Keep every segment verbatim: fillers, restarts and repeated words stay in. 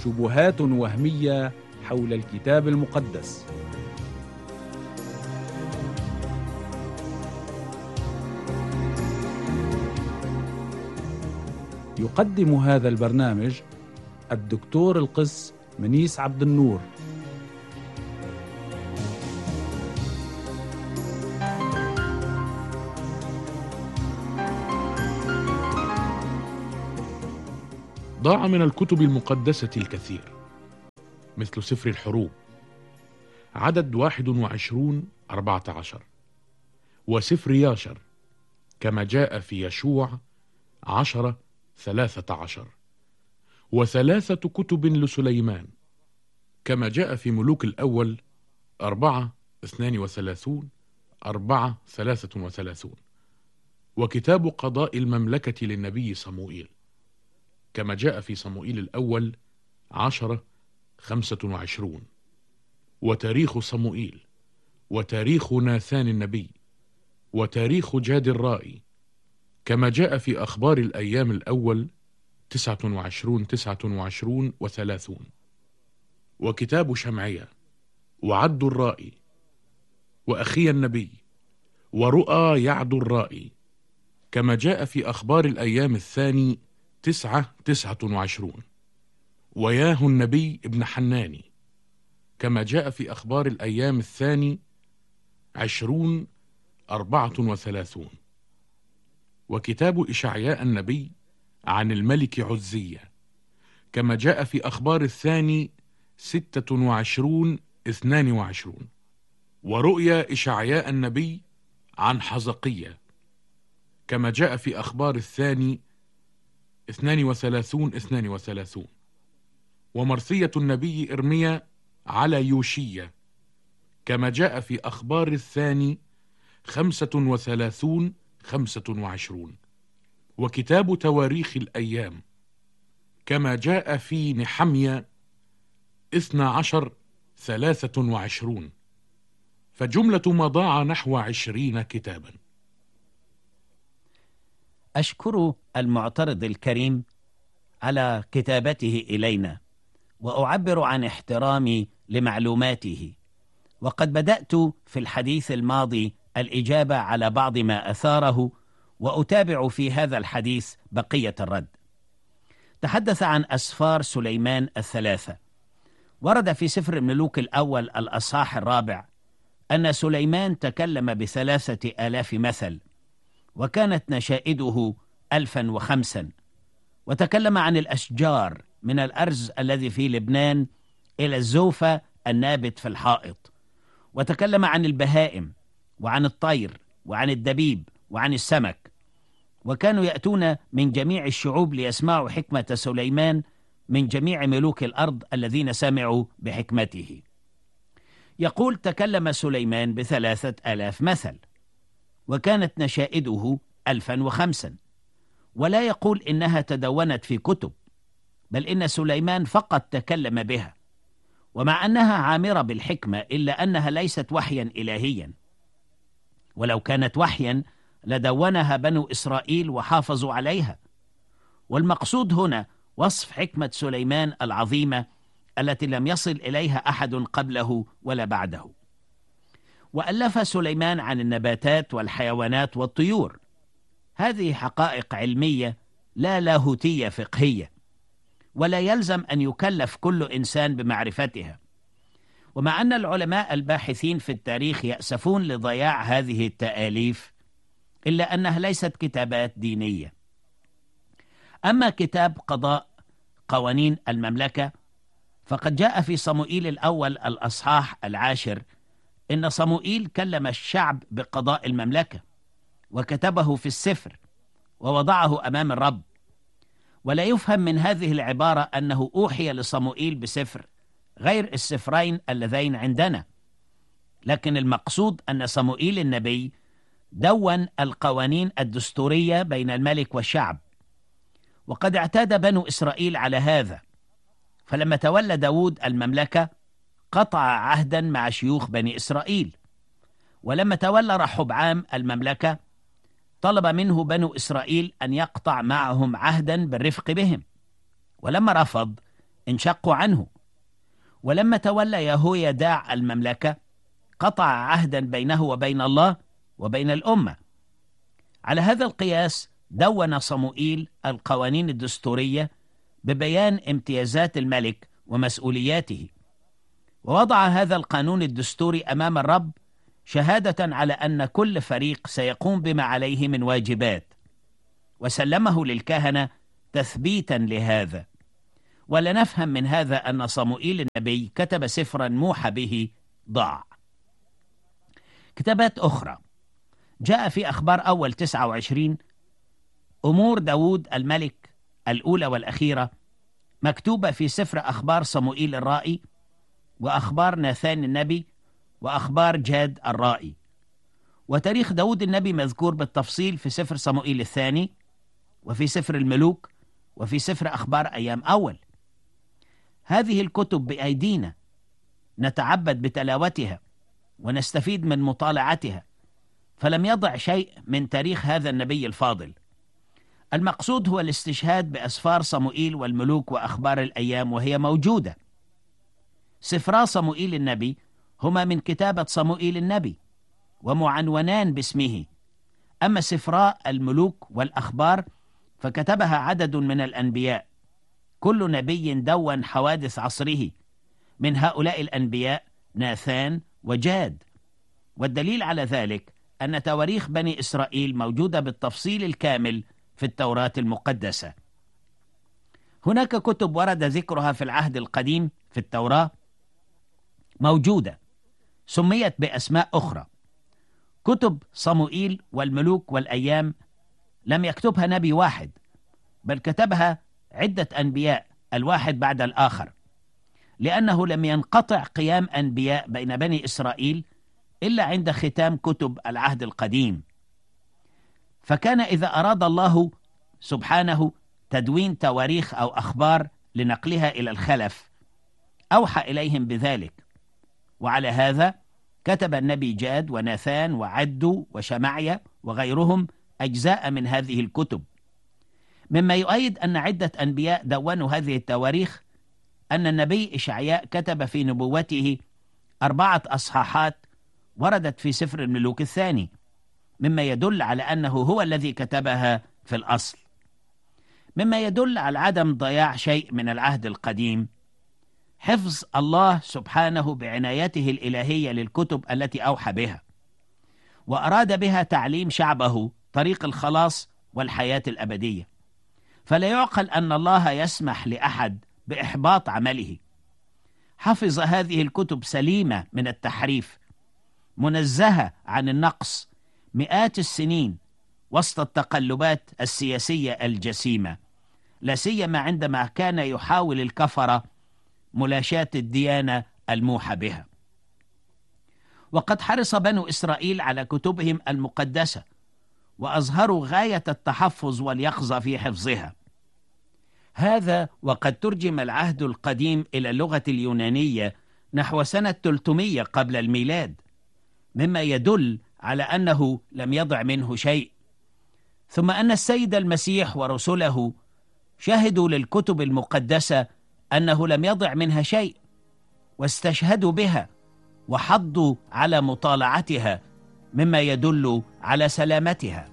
شبهات وهمية حول الكتاب المقدس. يقدم هذا البرنامج الدكتور القس منيس عبد النور. ضاع من الكتب المقدسة الكثير، مثل سفر الحروب عدد واحد وعشرون أربعة عشر، وسفر ياشر كما جاء في يشوع عشرة ثلاثة عشر، وثلاثة كتب لسليمان كما جاء في ملوك الأول أربعة اثنان وثلاثون أربعة ثلاثة وثلاثون، وكتاب قضاء المملكة للنبي صموئيل كما جاء في صموئيل الأول عشرة خمسة وعشرون، وتاريخ صموئيل، وتاريخ ناثان النبي، وتاريخ جاد الرائي كما جاء في أخبار الأيام الأول تسعة وعشرون تسعة وعشرون وثلاثون، وكتاب شمعية، وعد الرائي، وأخي النبي، ورؤى يعد الرائي كما جاء في أخبار الأيام الثاني تسعة تسعة وعشرون، وياه النبي ابن حناني كما جاء في أخبار الأيام الثاني عشرون أربعة وثلاثون، وكتاب إشعياء النبي عن الملك عزية كما جاء في أخبار الثاني ستة وعشرون اثنان وعشرون، ورؤيا إشعياء النبي عن حزقية كما جاء في أخبار الثاني اثنان وثلاثون اثنان وثلاثون، ومرثية النبي إرميا على يوشية كما جاء في أخبار الثاني خمسة وثلاثون خمسة وعشرون، وكتاب تواريخ الأيام كما جاء في نحميا اثنا عشر ثلاثة وعشرون، فجملة ما ضاع نحو عشرين كتابا. أشكر المعترض الكريم على كتابته إلينا، وأعبر عن احترامي لمعلوماته، وقد بدأت في الحديث الماضي الإجابة على بعض ما أثاره، وأتابع في هذا الحديث بقية الرد. تحدث عن أسفار سليمان الثلاثة. ورد في سفر الملوك الأول الأصحاح الرابع أن سليمان تكلم بثلاثة آلاف مثل، وكانت نشائده ألفا وخمسا، وتكلم عن الأشجار من الأرز الذي في لبنان إلى الزوفة النابت في الحائط، وتكلم عن البهائم وعن الطير وعن الدبيب وعن السمك، وكانوا يأتون من جميع الشعوب ليسمعوا حكمة سليمان من جميع ملوك الأرض الذين سمعوا بحكمته. يقول تكلم سليمان بثلاثة آلاف مثل، وكانت نشائده ألفا وخمسا، ولا يقول إنها تدونت في كتب، بل إن سليمان فقط تكلم بها، ومع أنها عامرة بالحكمة إلا أنها ليست وحيا إلهيا، ولو كانت وحيا لدونها بنو إسرائيل وحافظوا عليها. والمقصود هنا وصف حكمة سليمان العظيمة التي لم يصل إليها أحد قبله ولا بعده. وألف سليمان عن النباتات والحيوانات والطيور. هذه حقائق علمية لا لاهوتية فقهية، ولا يلزم أن يكلف كل إنسان بمعرفتها. ومع أن العلماء الباحثين في التاريخ يأسفون لضياع هذه التآليف، إلا أنها ليست كتابات دينية. أما كتاب قضاء قوانين المملكة فقد جاء في صموئيل الأول الأصحاح العاشر إن صموئيل كلم الشعب بقضاء المملكة، وكتبه في السفر ووضعه أمام الرب. ولا يفهم من هذه العبارة أنه أوحي لصموئيل بسفر غير السفرين اللذين عندنا، لكن المقصود أن صموئيل النبي دون القوانين الدستورية بين الملك والشعب، وقد اعتاد بنو إسرائيل على هذا. فلما تولى داود المملكة قطع عهدا مع شيوخ بني إسرائيل، ولما تولى رحبعام المملكة طلب منه بنو إسرائيل أن يقطع معهم عهدا بالرفق بهم، ولما رفض انشقوا عنه. ولما تولى يهويداع المملكة قطع عهدا بينه وبين الله وبين الأمة. على هذا القياس دون صموئيل القوانين الدستورية ببيان امتيازات الملك ومسؤولياته، ووضع هذا القانون الدستوري أمام الرب شهادة على أن كل فريق سيقوم بما عليه من واجبات، وسلمه للكهنة تثبيتا لهذا. ولا نفهم من هذا أن صموئيل النبي كتب سفرا موحى به ضاع. كتابات أخرى جاء في أخبار أول تسعة وعشرين أمور داود الملك الأولى والأخيرة مكتوبة في سفر أخبار صموئيل الرائي، وأخبار ناثان النبي، وأخبار جاد الرائي. وتاريخ داود النبي مذكور بالتفصيل في سفر صموئيل الثاني، وفي سفر الملوك، وفي سفر أخبار أيام أول. هذه الكتب بأيدينا، نتعبد بتلاوتها ونستفيد من مطالعتها، فلم يضع شيء من تاريخ هذا النبي الفاضل. المقصود هو الاستشهاد بأسفار صموئيل والملوك وأخبار الأيام، وهي موجودة. سفرا صموئيل النبي هما من كتابة صموئيل النبي ومعنونان باسمه، أما سفرا الملوك والأخبار فكتبها عدد من الأنبياء، كل نبي دون حوادث عصره، من هؤلاء الأنبياء ناثان وجاد. والدليل على ذلك أن تواريخ بني إسرائيل موجودة بالتفصيل الكامل في التوراة المقدسة. هناك كتب ورد ذكرها في العهد القديم في التوراة موجودة، سميت بأسماء أخرى. كتب صموئيل والملوك والأيام لم يكتبها نبي واحد، بل كتبها عدة أنبياء الواحد بعد الآخر، لأنه لم ينقطع قيام أنبياء بين بني إسرائيل إلا عند ختام كتب العهد القديم. فكان إذا أراد الله سبحانه تدوين تواريخ أو أخبار لنقلها إلى الخلف أوحى إليهم بذلك، وعلى هذا كتب النبي جاد وناثان وعدو وشمعيا وغيرهم أجزاء من هذه الكتب. مما يؤيد أن عدة أنبياء دونوا هذه التواريخ أن النبي إشعياء كتب في نبوته أربعة أصحاحات وردت في سفر الملوك الثاني، مما يدل على أنه هو الذي كتبها في الأصل، مما يدل على عدم ضياع شيء من العهد القديم. حفظ الله سبحانه بعنايته الإلهية للكتب التي أوحى بها، وأراد بها تعليم شعبه طريق الخلاص والحياة الأبدية. فلا يعقل أن الله يسمح لأحد بإحباط عمله. حفظ هذه الكتب سليمة من التحريف، منزهة عن النقص مئات السنين وسط التقلبات السياسية الجسيمة، لا سيما عندما كان يحاول الكفرة ملاشاة الديانة الموحى بها. وقد حرص بنو إسرائيل على كتبهم المقدسة، وأظهروا غاية التحفظ واليقظة في حفظها. هذا وقد ترجم العهد القديم إلى اللغة اليونانية نحو سنة ثلاثمائة قبل الميلاد، مما يدل على أنه لم يضع منه شيء. ثم أن السيد المسيح ورسله شهدوا للكتب المقدسة أنه لم يضع منها شيء، واستشهدوا بها وحضوا على مطالعتها، مما يدل على سلامتها.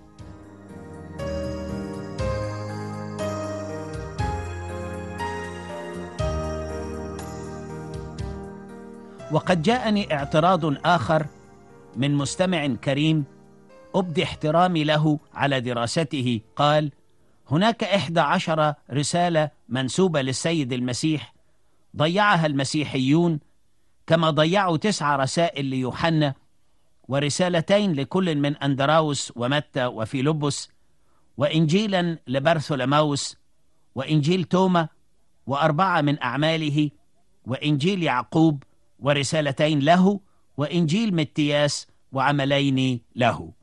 وقد جاءني اعتراض آخر من مستمع كريم أبدي احترامي له على دراسته. قال: هناك إحدى عشر رسالة منسوبة للسيد المسيح ضيعها المسيحيون، كما ضيعوا تسع رسائل ليوحنا، ورسالتين لكل من أندراوس ومتى وفيلبس، وإنجيلا لبرثولماوس، وإنجيل توما، وأربعة من أعماله، وإنجيل يعقوب، ورسالتين له، وإنجيل متياس، وعملين له.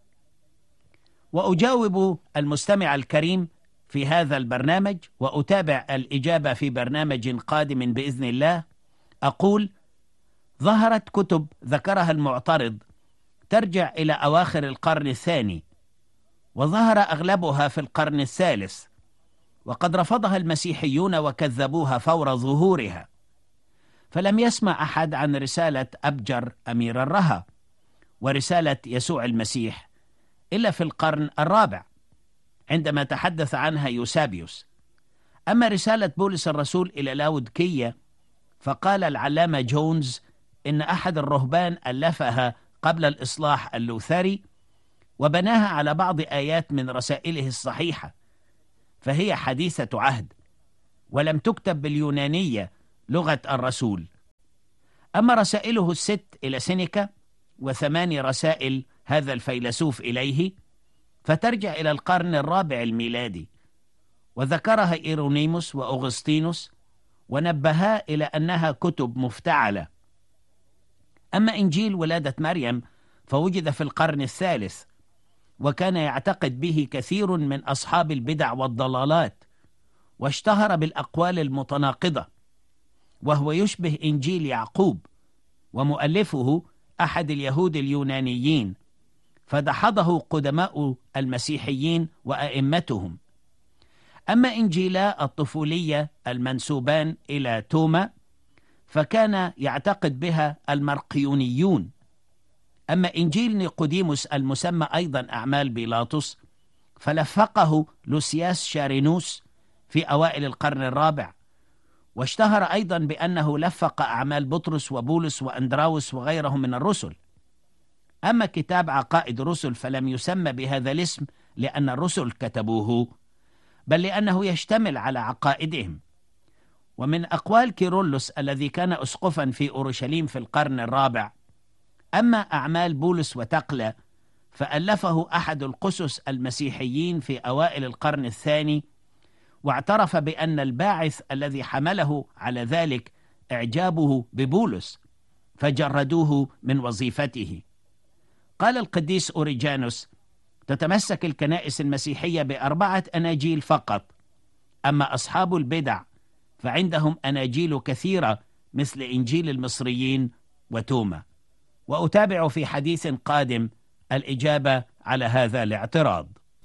وأجاوب المستمع الكريم في هذا البرنامج، وأتابع الإجابة في برنامج قادم بإذن الله. أقول: ظهرت كتب ذكرها المعترض ترجع إلى أواخر القرن الثاني، وظهر أغلبها في القرن الثالث، وقد رفضها المسيحيون وكذبوها فور ظهورها. فلم يسمع أحد عن رسالة أبجر أمير الرها ورسالة يسوع المسيح إلا في القرن الرابع عندما تحدث عنها يوسابيوس. أما رسالة بولس الرسول إلى لاودكية فقال العلامة جونز إن أحد الرهبان ألفها قبل الإصلاح اللوثري وبناها على بعض آيات من رسائله الصحيحة، فهي حديثة عهد ولم تكتب باليونانية لغة الرسول. أما رسائله الست إلى سينيكا وثماني رسائل هذا الفيلسوف إليه فترجع إلى القرن الرابع الميلادي، وذكرها إيرونيموس وأغسطينوس ونبها إلى أنها كتب مفتعلة. أما إنجيل ولادة مريم فوجد في القرن الثالث، وكان يعتقد به كثير من أصحاب البدع والضلالات، واشتهر بالأقوال المتناقضة، وهو يشبه إنجيل يعقوب، ومؤلفه أحد اليهود اليونانيين، فدحضه قدماء المسيحيين وأئمتهم. أما إنجيلا الطفولية المنسوبان إلى توما فكان يعتقد بها المرقيونيون. أما إنجيل نيقوديموس المسمى أيضا أعمال بيلاطس فلفقه لوسياس شارينوس في أوائل القرن الرابع، واشتهر أيضا بأنه لفق أعمال بطرس وبولس وأندراوس وغيرهم من الرسل. أما كتاب عقائد الرسل فلم يسمى بهذا الاسم لأن الرسل كتبوه، بل لأنه يشتمل على عقائدهم. ومن أقوال كيرلس الذي كان أسقفا في أورشليم في القرن الرابع: أما أعمال بولس وتقلى فألفه أحد القسس المسيحيين في أوائل القرن الثاني، واعترف بأن الباعث الذي حمله على ذلك إعجابه ببولس فجردوه من وظيفته. قال القديس أوريجانوس: تتمسك الكنائس المسيحية بأربعة أناجيل فقط، أما أصحاب البدع فعندهم أناجيل كثيرة مثل إنجيل المصريين وتوما. وأتابع في حديث قادم الإجابة على هذا الاعتراض.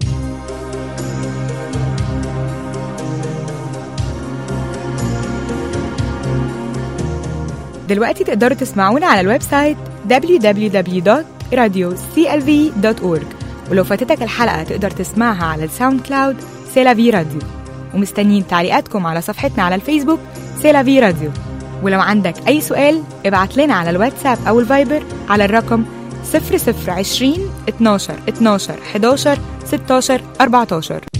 دلوقتي تقدروا تسمعونا على الويب سايت دبليو دبليو دبليو دوت راديو سي ال في دوت أورج، ولو فاتتك الحلقة تقدر تسمعها على الساوند كلاود سيلافي راديو. ومستنيين تعليقاتكم على صفحتنا على الفيسبوك سيلافي راديو. ولو عندك أي سؤال ابعت لنا على الواتساب أو الفايبر على الرقم صفر صفر عشرين اتناشر اتناشر حداشر ستاشر أربعتاشر.